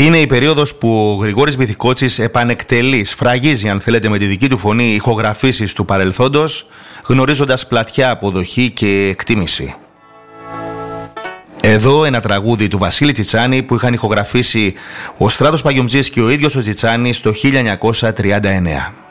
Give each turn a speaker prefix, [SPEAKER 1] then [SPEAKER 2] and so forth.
[SPEAKER 1] Είναι η περίοδος που ο Γρηγόρης Βυθικότσης επανεκτελεί, σφραγίζει αν θέλετε με τη δική του φωνή ηχογραφήσεις του παρελθόντος, γνωρίζοντας πλατιά αποδοχή και εκτίμηση. Εδώ ένα τραγούδι του Βασίλη Τσιτσάνη που είχαν ηχογραφήσει ο Στράτος Παγιομτζής και ο ίδιος ο Τσιτσάνης το 1939.